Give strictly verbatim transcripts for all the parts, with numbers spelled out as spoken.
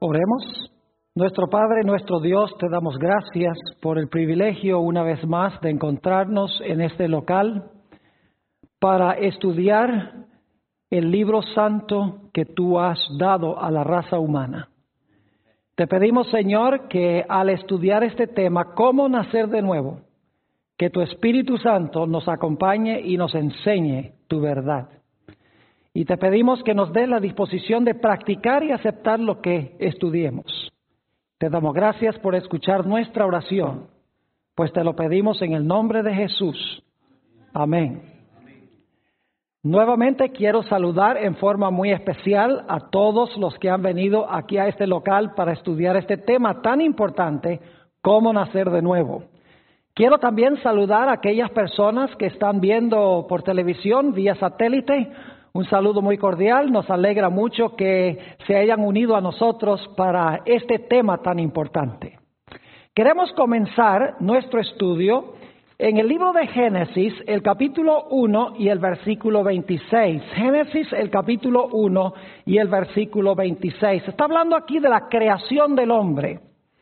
Oremos. Nuestro Padre, nuestro Dios, te damos gracias por el privilegio una vez más de encontrarnos en este local para estudiar el libro santo que tú has dado a la raza humana. Te pedimos, Señor, que al estudiar este tema, cómo nacer de nuevo, que tu Espíritu Santo nos acompañe y nos enseñe tu verdad. Y te pedimos que nos dé la disposición de practicar y aceptar lo que estudiemos. Te damos gracias por escuchar nuestra oración, pues te lo pedimos en el nombre de Jesús. Amén. Nuevamente quiero saludar en forma muy especial a todos los que han venido aquí a este local para estudiar este tema tan importante, cómo nacer de nuevo. Quiero también saludar a aquellas personas que están viendo por televisión, vía satélite. Un saludo muy cordial, nos alegra mucho que se hayan unido a nosotros para este tema tan importante. Queremos comenzar nuestro estudio en el libro de Génesis, el capítulo uno y el versículo veintiséis. Génesis, el capítulo uno y el versículo veintiséis. Está hablando aquí de la creación del hombre.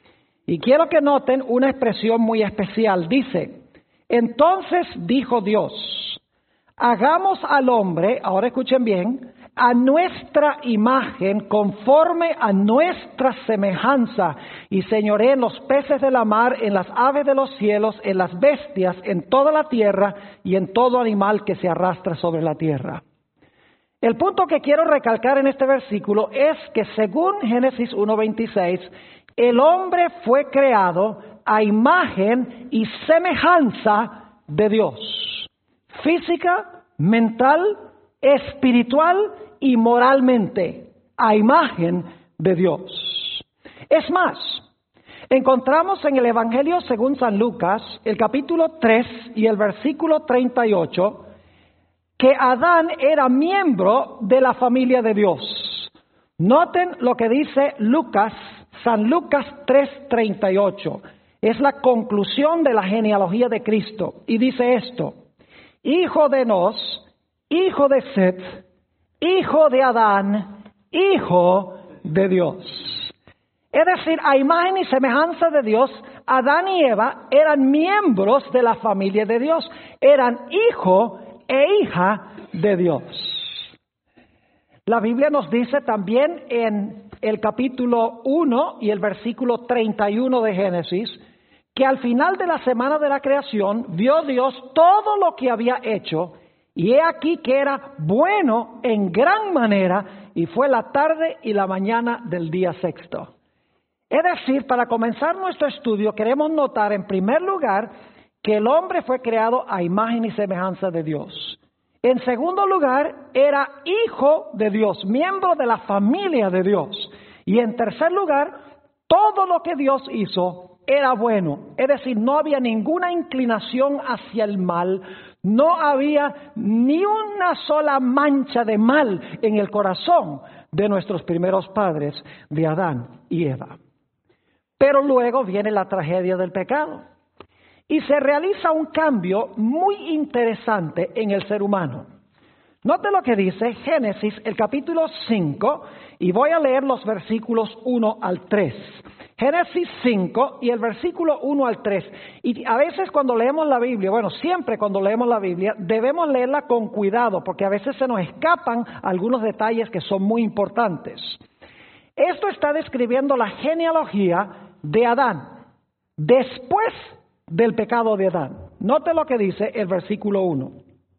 Y quiero que noten una expresión muy especial. Dice, entonces dijo Dios, hagamos al hombre, ahora escuchen bien, a nuestra imagen, conforme a nuestra semejanza, y señoree en los peces de la mar, en las aves de los cielos, en las bestias, en toda la tierra y en todo animal que se arrastra sobre la tierra. El punto que quiero recalcar en este versículo es que según Génesis uno veintiséis, el hombre fue creado a imagen y semejanza de Dios. Física, mental, espiritual y moralmente, a imagen de Dios. Es más, encontramos en el Evangelio según San Lucas, el capítulo tres y el versículo treinta y ocho, que Adán era miembro de la familia de Dios. Noten lo que dice Lucas, San Lucas tres treinta y ocho. Es la conclusión de la genealogía de Cristo. Y dice esto, hijo de Enos, hijo de Set, hijo de Adán, hijo de Dios. Es decir, a imagen y semejanza de Dios, Adán y Eva eran miembros de la familia de Dios, eran hijo e hija de Dios. La Biblia nos dice también en el capítulo uno y el versículo treinta y uno de Génesis, que al final de la semana de la creación vio Dios todo lo que había hecho, y he aquí que era bueno en gran manera, y fue la tarde y la mañana del día sexto. Es decir, para comenzar nuestro estudio queremos notar en primer lugar que el hombre fue creado a imagen y semejanza de Dios. En segundo lugar, era hijo de Dios, miembro de la familia de Dios. Y en tercer lugar, todo lo que Dios hizo era bueno. Es decir, no había ninguna inclinación hacia el mal, no había ni una sola mancha de mal en el corazón de nuestros primeros padres, de Adán y Eva. Pero luego viene la tragedia del pecado. Y se realiza un cambio muy interesante en el ser humano. Note lo que dice Génesis, el capítulo cinco, y voy a leer los versículos uno al tres. Génesis cinco y el versículo uno al tres. Y a veces cuando leemos la Biblia, bueno, siempre cuando leemos la Biblia, debemos leerla con cuidado, porque a veces se nos escapan algunos detalles que son muy importantes. Esto está describiendo la genealogía de Adán, después del pecado de Adán. Note lo que dice el versículo uno.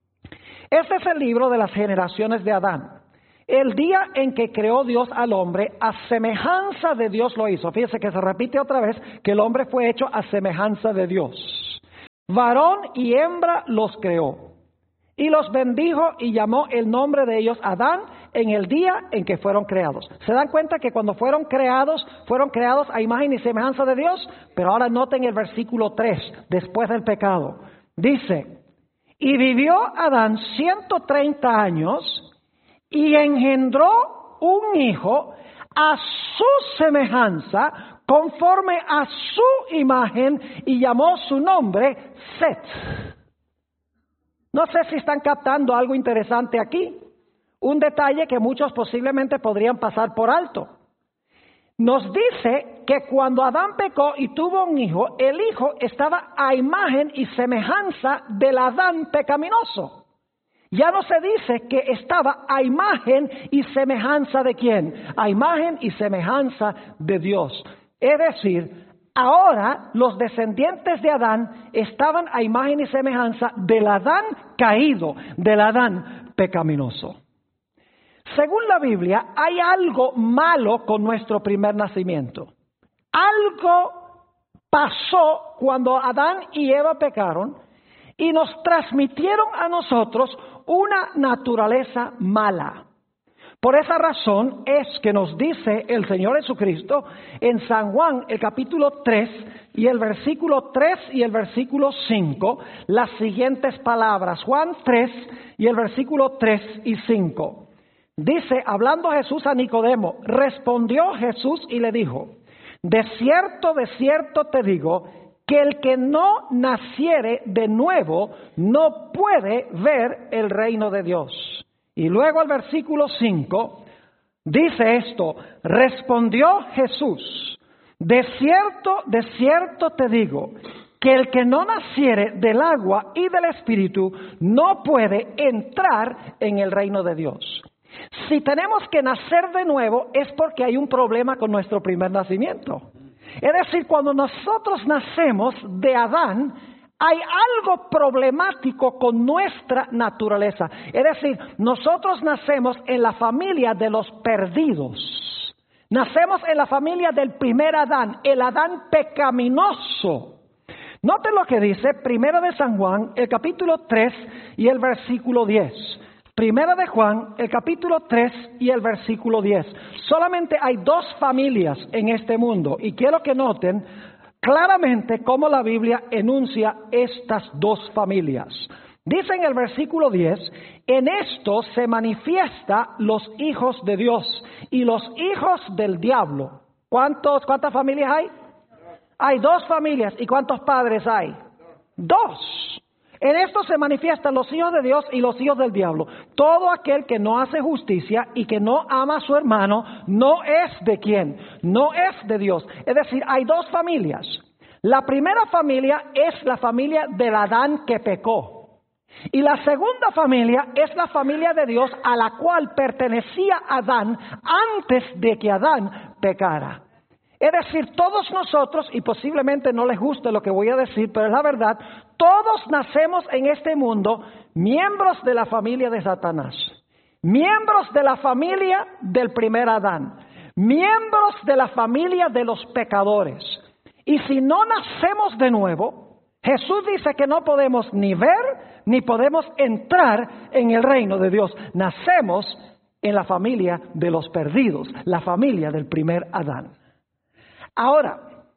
Este es el libro de las generaciones de Adán. El día en que creó Dios al hombre, a semejanza de Dios lo hizo. Fíjese que se repite otra vez que el hombre fue hecho a semejanza de Dios. Varón y hembra los creó. Y los bendijo y llamó el nombre de ellos Adán en el día en que fueron creados. ¿Se dan cuenta que cuando fueron creados, fueron creados a imagen y semejanza de Dios? Pero ahora noten el versículo tres, después del pecado. Dice, y vivió Adán ciento treinta años y engendró un hijo a su semejanza, conforme a su imagen, y llamó su nombre Set. No sé si están captando algo interesante aquí. Un detalle que muchos posiblemente podrían pasar por alto. nos dice que cuando Adán pecó y tuvo un hijo, el hijo estaba a imagen y semejanza del Adán pecaminoso. Ya no se dice que estaba a imagen y semejanza de quién, a imagen y semejanza de Dios. Es decir, ahora los descendientes de Adán estaban a imagen y semejanza del Adán caído, del Adán pecaminoso. Según la Biblia, hay algo malo con nuestro primer nacimiento. Algo pasó cuando Adán y Eva pecaron y nos transmitieron a nosotros una naturaleza mala. Por esa razón es que nos dice el Señor Jesucristo en San Juan, el capítulo tres y el versículo tres y el versículo cinco, las siguientes palabras. Juan tres y el versículo tres y cinco. Dice, hablando Jesús a Nicodemo, respondió Jesús y le dijo, de cierto, de cierto te digo, que el que no naciere de nuevo no puede ver el reino de Dios. Y luego el versículo cinco dice esto, respondió Jesús, de cierto, de cierto te digo, que el que no naciere del agua y del Espíritu no puede entrar en el reino de Dios. Si tenemos que nacer de nuevo es porque hay un problema con nuestro primer nacimiento. Es decir, cuando nosotros nacemos de Adán, hay algo problemático con nuestra naturaleza. Es decir, nosotros nacemos en la familia de los perdidos. Nacemos en la familia del primer Adán, el Adán pecaminoso. Noten lo que dice Primera de San Juan, el capítulo tres y el versículo diez. Primera de Juan, el capítulo tres y el versículo diez. Solamente hay dos familias en este mundo y quiero que noten claramente cómo la Biblia enuncia estas dos familias. Dice en el versículo diez, en esto se manifiesta los hijos de Dios y los hijos del diablo. ¿Cuántos, ¿Cuántas familias hay? Hay dos familias. ¿Y cuántos padres hay? Dos. En esto se manifiestan los hijos de Dios y los hijos del diablo. Todo aquel que no hace justicia y que no ama a su hermano, no es de quién, no es de Dios. Es decir, hay dos familias. La primera familia es la familia del Adán que pecó. Y la segunda familia es la familia de Dios a la cual pertenecía Adán antes de que Adán pecara. Es decir, todos nosotros, y posiblemente no les guste lo que voy a decir, pero es la verdad, todos nacemos en este mundo miembros de la familia de Satanás, miembros de la familia del primer Adán, miembros de la familia de los pecadores. Y si no nacemos de nuevo, Jesús dice que no podemos ni ver ni podemos entrar en el reino de Dios. Nacemos en la familia de los perdidos, la familia del primer Adán. Ahora,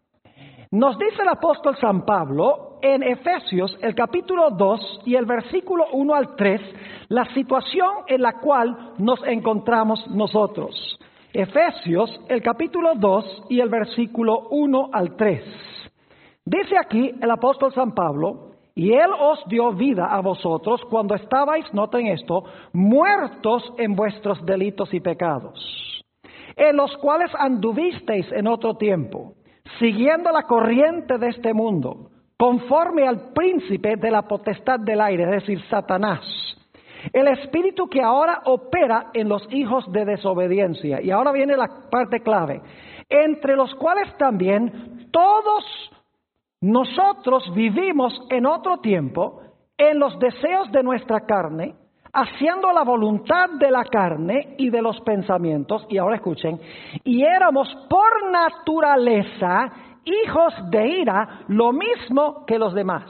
nos dice el apóstol San Pablo en Efesios, el capítulo dos y el versículo uno al tres, la situación en la cual nos encontramos nosotros. Efesios, el capítulo dos y el versículo uno al tres. Dice aquí el apóstol San Pablo, y Él os dio vida a vosotros cuando estabais, noten esto, muertos en vuestros delitos y pecados, en los cuales anduvisteis en otro tiempo, siguiendo la corriente de este mundo, conforme al príncipe de la potestad del aire, es decir, Satanás, el espíritu que ahora opera en los hijos de desobediencia. Y ahora viene la parte clave, entre los cuales también todos nosotros vivimos en otro tiempo, en los deseos de nuestra carne, haciendo la voluntad de la carne y de los pensamientos, y ahora escuchen, y éramos por naturaleza hijos de ira, lo mismo que los demás.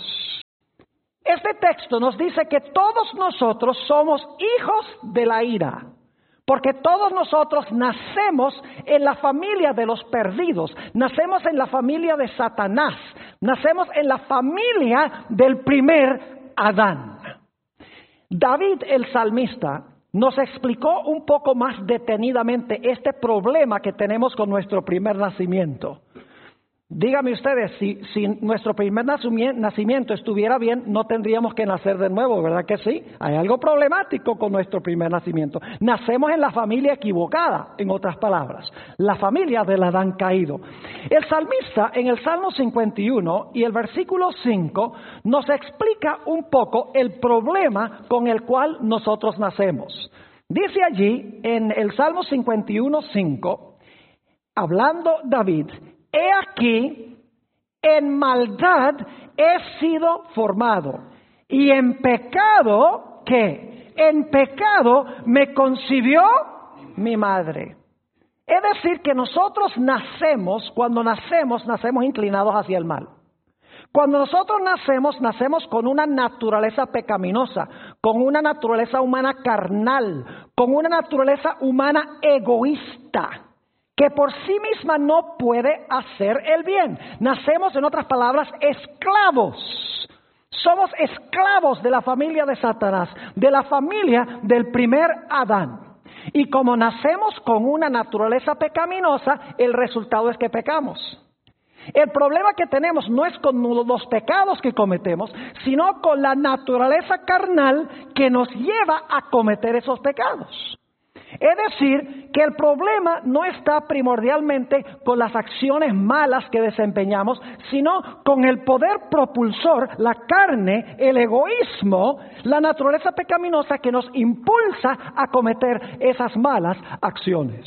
Este texto nos dice que todos nosotros somos hijos de la ira, porque todos nosotros nacemos en la familia de los perdidos, nacemos en la familia de Satanás, nacemos en la familia del primer Adán. David el salmista nos explicó un poco más detenidamente este problema que tenemos con nuestro primer nacimiento. Díganme ustedes, si, si nuestro primer nacimiento estuviera bien, no tendríamos que nacer de nuevo, ¿verdad que sí? Hay algo problemático con nuestro primer nacimiento. Nacemos en la familia equivocada, en otras palabras, la familia del Adán caído. El salmista en el Salmo cincuenta y uno y el versículo cinco nos explica un poco el problema con el cual nosotros nacemos. Dice allí en el Salmo cincuenta y uno, cinco, hablando David: he aquí, en maldad he sido formado, y en pecado, ¿qué? En pecado me concibió mi madre. Es decir, que nosotros nacemos, cuando nacemos, nacemos inclinados hacia el mal. Cuando nosotros nacemos, nacemos con una naturaleza pecaminosa, con una naturaleza humana carnal, con una naturaleza humana egoísta, que por sí misma no puede hacer el bien. Nacemos, en otras palabras, esclavos. Somos esclavos de la familia de Satanás, de la familia del primer Adán. Y como nacemos con una naturaleza pecaminosa, el resultado es que pecamos. El problema que tenemos no es con los pecados que cometemos, sino con la naturaleza carnal que nos lleva a cometer esos pecados. Es decir, que el problema no está primordialmente con las acciones malas que desempeñamos, sino con el poder propulsor, la carne, el egoísmo, la naturaleza pecaminosa que nos impulsa a cometer esas malas acciones.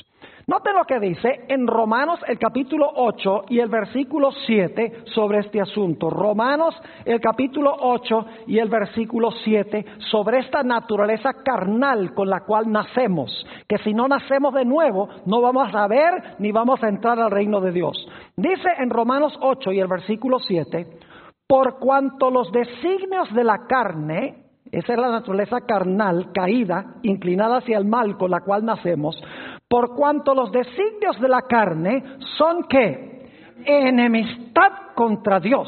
Noten lo que dice en Romanos el capítulo ocho y el versículo siete sobre este asunto. Romanos el capítulo ocho y el versículo siete sobre esta naturaleza carnal con la cual nacemos. Que si no nacemos de nuevo no vamos a ver ni vamos a entrar al reino de Dios. Dice en Romanos ocho y el versículo siete: por cuanto los designios de la carne, esa es la naturaleza carnal, caída, inclinada hacia el mal con la cual nacemos, por cuanto los designios de la carne son ¿qué? Enemistad contra Dios,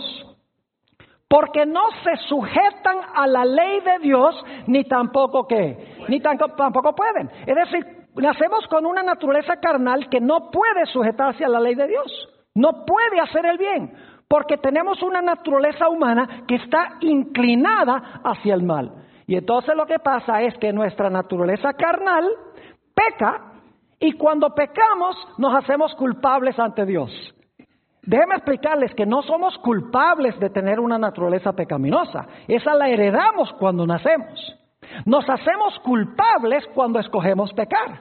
porque no se sujetan a la ley de Dios, ni tampoco ¿qué? Ni tampoco, tampoco pueden. Es decir, nacemos con una naturaleza carnal que no puede sujetarse a la ley de Dios, no puede hacer el bien, porque tenemos una naturaleza humana que está inclinada hacia el mal. Y entonces lo que pasa es que nuestra naturaleza carnal peca, y cuando pecamos nos hacemos culpables ante Dios. Déjenme explicarles que no somos culpables de tener una naturaleza pecaminosa. Esa la heredamos cuando nacemos. Nos hacemos culpables cuando escogemos pecar.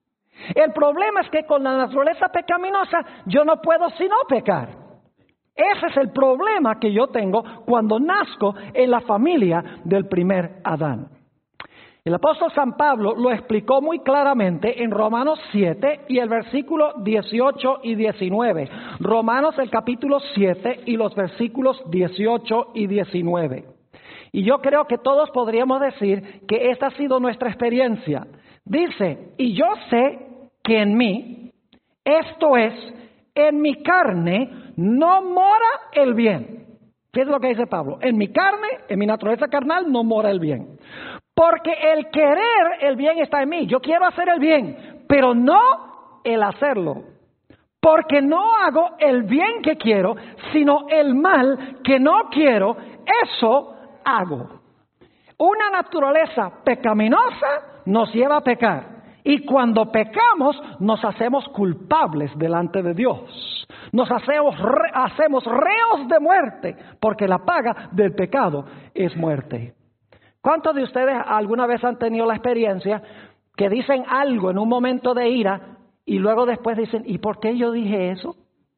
El problema es que con la naturaleza pecaminosa yo no puedo sino pecar. Ese es el problema que yo tengo cuando nazco en la familia del primer Adán. El apóstol San Pablo lo explicó muy claramente en Romanos siete y el versículo dieciocho y diecinueve. Romanos el capítulo siete y los versículos dieciocho y diecinueve. Y yo creo que todos podríamos decir que esta ha sido nuestra experiencia. Dice: y yo sé que en mí, esto es, en mi carne, no mora el bien. ¿Qué es lo que dice Pablo? En mi carne, en mi naturaleza carnal, no mora el bien. Porque el querer el bien está en mí. Yo quiero hacer el bien, pero no el hacerlo. Porque no hago el bien que quiero, sino el mal que no quiero, eso hago. Una naturaleza pecaminosa nos lleva a pecar. Y cuando pecamos, nos hacemos culpables delante de Dios. Nos hacemos, re, hacemos reos de muerte, porque la paga del pecado es muerte. ¿Cuántos de ustedes alguna vez han tenido la experiencia que dicen algo en un momento de ira y luego después dicen: ¿y por qué yo dije eso?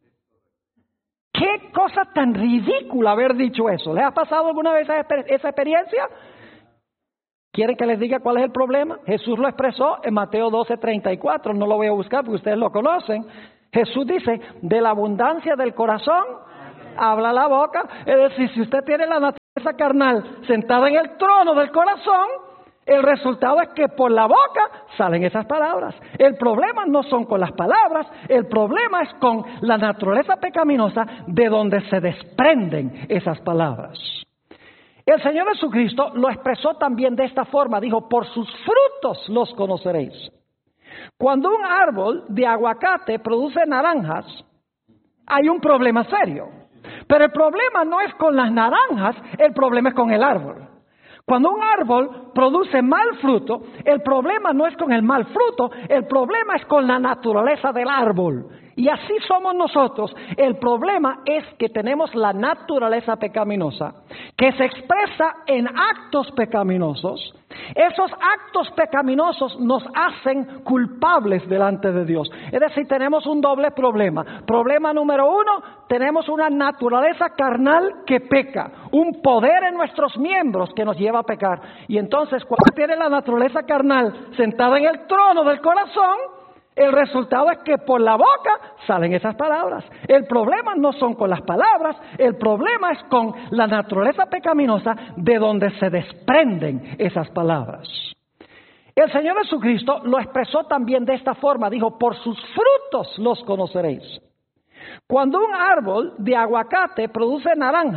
¿Qué cosa tan ridícula haber dicho eso? ¿Les ha pasado alguna vez esa experiencia? ¿Quieren que les diga cuál es el problema? Jesús lo expresó en Mateo doce treinta y cuatro, no lo voy a buscar porque ustedes lo conocen. Jesús dice: de la abundancia del corazón habla la boca. Es decir, si usted tiene la naturaleza carnal sentada en el trono del corazón, el resultado es que por la boca salen esas palabras. El problema no son con las palabras, el problema es con la naturaleza pecaminosa de donde se desprenden esas palabras. El Señor Jesucristo lo expresó también de esta forma, dijo: por sus frutos los conoceréis. Cuando un árbol de aguacate produce naranjas, hay un problema serio. Pero el problema no es con las naranjas, el problema es con el árbol. Cuando un árbol produce mal fruto, el problema no es con el mal fruto, el problema es con la naturaleza del árbol. Y así somos nosotros. El problema es que tenemos la naturaleza pecaminosa, que se expresa en actos pecaminosos. Esos actos pecaminosos nos hacen culpables delante de Dios. Es decir, tenemos un doble problema. Problema número uno, tenemos una naturaleza carnal que peca, un poder en nuestros miembros que nos lleva a pecar. Y entonces, cuando tiene la naturaleza carnal sentada en el trono del corazón, el resultado es que por la boca salen esas palabras. El problema no son con las palabras, el problema es con la naturaleza pecaminosa de donde se desprenden esas palabras. El Señor Jesucristo lo expresó también de esta forma, dijo, por sus frutos los conoceréis. Cuando un árbol de aguacate produce naranja,